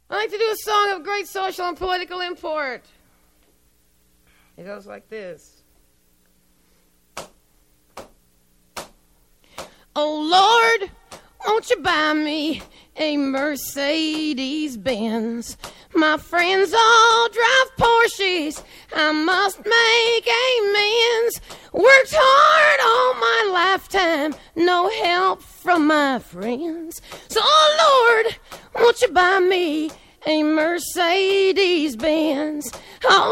I like to do a song of great social and political import. It goes like this. Oh Lord, won't you buy me a Mercedes-Benz? My friends all drive Porsches, I must make amends. Worked hard all my lifetime, no help from my friends. So, oh Lord, won't you buy me a Mercedes-Benz? Oh